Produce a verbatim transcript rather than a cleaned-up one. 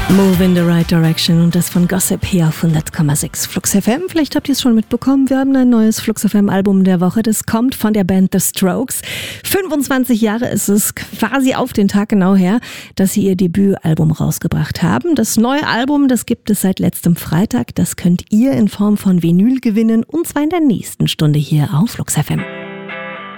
Move in the right direction und das von Gossip hier auf hundert Komma sechs Flux F M. Vielleicht habt ihr es schon mitbekommen, wir haben ein neues Flux F M Album der Woche. Das kommt von der Band The Strokes. fünfundzwanzig Jahre ist es quasi auf den Tag genau her, dass sie ihr Debütalbum rausgebracht haben. Das neue Album, das gibt es seit letztem Freitag. Das könnt ihr in Form von Vinyl gewinnen und zwar in der nächsten Stunde hier auf Flux F M.